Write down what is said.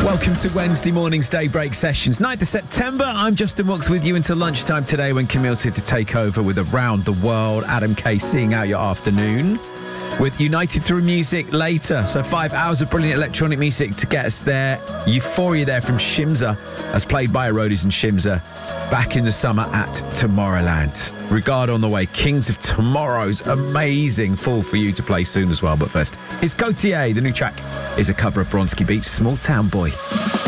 Welcome to Wednesday morning's Daybreak Sessions. 9th of September, I'm Justin Wilkes with you until lunchtime today when Camille's here to take over with Around the World. Adam Kay seeing out your afternoon with United Through Music later. So 5 hours of brilliant electronic music to get us there. Euphoria there from Shimza, as played by Roadies and Shimza, back in the summer at Tomorrowland. Regard on the way. Kings of Tomorrow's amazing Fall for you to play soon as well. But first, it's Gautier. The new track is a cover of Bronski Beats' Small Town Boy.